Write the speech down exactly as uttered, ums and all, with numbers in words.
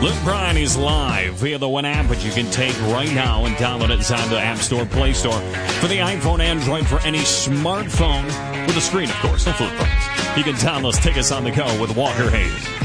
Luke Bryan is live via the One app, which you can take right now and download it inside the App Store, Play Store for the iPhone, Android, for any smartphone with a screen, of course, no flip phones. You can download Tickets on the Go with Walker Hayes.